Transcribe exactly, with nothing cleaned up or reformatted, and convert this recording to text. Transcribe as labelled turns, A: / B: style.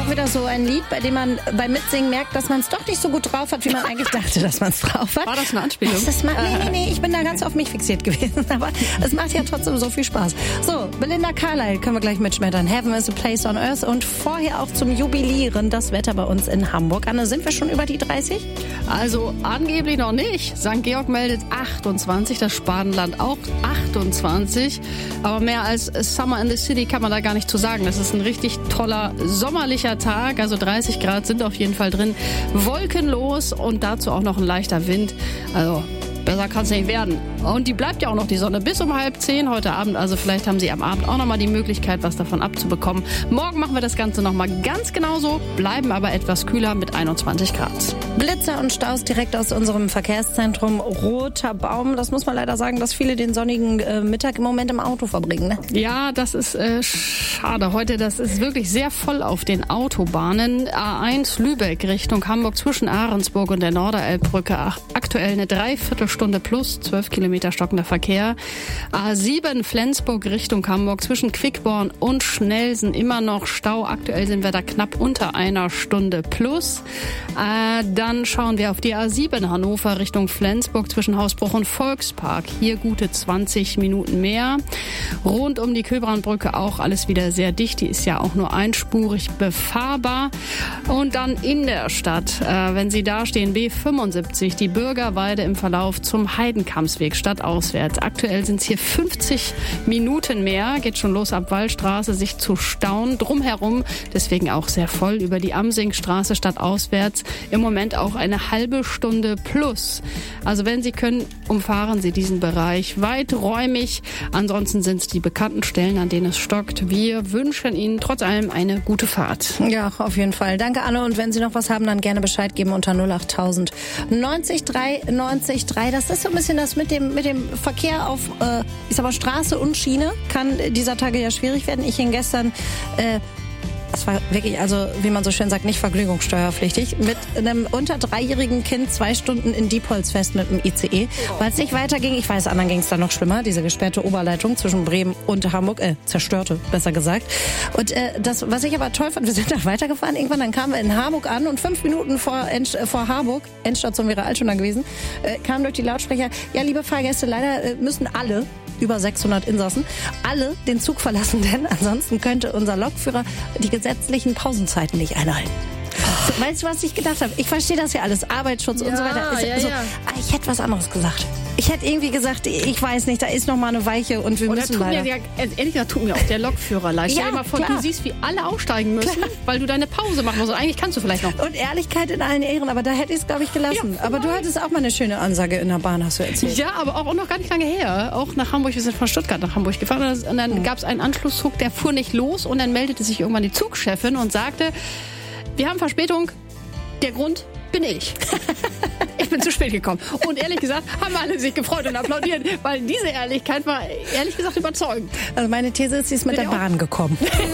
A: auch wieder so ein Lied, bei dem man beim Mitsingen merkt, dass man es doch nicht so gut drauf hat, wie man eigentlich dachte, dass man es drauf hat.
B: War das eine Anspielung?
A: Das ist mal, nee, nee, nee, ich bin da ganz auf mich fixiert gewesen. Aber es macht ja trotzdem so viel Spaß. So, Belinda Carlisle können wir gleich mitschmettern. Heaven is a place on earth. Und vorher auch zum Jubilieren das Wetter bei uns in Hamburg. Anne, sind wir schon über die dreißig?
B: Also angeblich noch nicht. Sankt Georg meldet achtundzwanzig, das Spadenland auch achtundzwanzig. Aber mehr als Summer in the City kann man da gar nicht zu sagen. Das ist ein richtig toller sommerlicher Tag. Also dreißig Grad sind auf jeden Fall drin. Wolkenlos und dazu auch noch ein leichter Wind. Also besser kann es nicht werden. Und die bleibt ja auch noch die Sonne bis um halb zehn heute Abend. Also vielleicht haben Sie am Abend auch noch mal die Möglichkeit, was davon abzubekommen. Morgen machen wir das Ganze noch mal ganz genauso, bleiben aber etwas kühler mit einundzwanzig Grad.
A: Blitzer und Staus direkt aus unserem Verkehrszentrum Roter Baum. Das muss man leider sagen, dass viele den sonnigen äh, Mittag im Moment im Auto verbringen. Ne?
B: Ja, das ist äh, schade. Heute, das ist wirklich sehr voll auf den Autobahnen. A eins Lübeck Richtung Hamburg zwischen Ahrensburg und der Norderelbbrücke. Aktuell eine Dreiviertelstunde plus, zwölf Kilometer stockender Verkehr. A sieben Flensburg Richtung Hamburg zwischen Quickborn und Schnelsen immer noch Stau. Aktuell sind wir da knapp unter einer Stunde plus. Äh, dann schauen wir auf die A sieben Hannover Richtung Flensburg zwischen Hausbruch und Volkspark. Hier gute zwanzig Minuten mehr. Rund um die Köbernbrücke auch alles wieder sehr dicht. Die ist ja auch nur einspurig befahrbar. Und dann in der Stadt, äh, wenn Sie da stehen, B fünfundsiebzig, die Bürgerweide im Verlauf zum Heidenkampsweg stadtauswärts. Aktuell sind es hier fünfzig Minuten mehr. Geht schon los ab Wallstraße, sich zu stauen. Drumherum deswegen auch sehr voll über die Amsingstraße stadtauswärts. Im Moment auch eine halbe Stunde plus. Also wenn Sie können, umfahren Sie diesen Bereich weiträumig. Ansonsten sind es die bekannten Stellen, an denen es stockt. Wir wünschen Ihnen trotz allem eine gute Fahrt.
A: Ja, auf jeden Fall. Danke, Anne. Und wenn Sie noch was haben, dann gerne Bescheid geben unter null acht tausend neunzig drei neunzig drei. Das ist so ein bisschen das mit dem, mit dem Verkehr auf, äh, ich sag mal, Straße und Schiene. Kann dieser Tage ja schwierig werden. Ich hing gestern, äh, das war wirklich, also wie man so schön sagt, nicht vergnügungssteuerpflichtig, mit einem unter dreijährigen Kind zwei Stunden in Diepholz fest mit dem I C E, weil es nicht weiterging. Ich weiß, anderen ging es dann noch schlimmer, diese gesperrte Oberleitung zwischen Bremen und Hamburg, äh, zerstörte, besser gesagt. Und äh, das, was ich aber toll fand, wir sind dann weitergefahren, irgendwann dann kamen wir in Hamburg an und fünf Minuten vor, End, äh, vor Harburg, Endstation wäre Altona gewesen, äh, kam durch die Lautsprecher, ja, liebe Fahrgäste, leider äh, müssen alle, über sechshundert Insassen, alle den Zug verlassen, denn ansonsten könnte unser Lokführer die gesetzlichen Pausenzeiten nicht einhalten. So, weißt du, was ich gedacht habe? Ich verstehe das ja alles, Arbeitsschutz ja, und so weiter. Ist,
B: ja,
A: also,
B: ja.
A: Ich hätte was anderes gesagt. Ich hätte irgendwie gesagt, ich weiß nicht, da ist noch mal eine Weiche und wir
B: Oder
A: müssen
B: tut
A: leider...
B: Mir, ja, ehrlich gesagt, tut mir auch der Lokführer leid. Stell
A: Ja,
B: dir mal vor,
A: klar.
B: du siehst, wie alle aussteigen müssen,
A: Klar.
B: weil du deine Pause machen musst. Eigentlich kannst du vielleicht noch.
A: Und Ehrlichkeit in allen Ehren, aber da hätte ich es, glaube ich, gelassen.
B: Ja,
A: aber du hattest auch mal eine schöne Ansage in der Bahn, hast du erzählt.
B: Ja, aber auch noch gar nicht lange her. Auch nach Hamburg, wir sind von Stuttgart nach Hamburg gefahren. Und dann mhm. gab es einen Anschlusszug, der fuhr nicht los. Und dann meldete sich irgendwann die Zugchefin und sagte, wir haben Verspätung. Der Grund bin ich. Ich bin zu spät gekommen. Und ehrlich gesagt, haben alle sich gefreut und applaudiert, weil diese Ehrlichkeit war ehrlich gesagt überzeugend.
A: Also meine These ist, sie ist mit
B: Bin
A: der Bahn gekommen.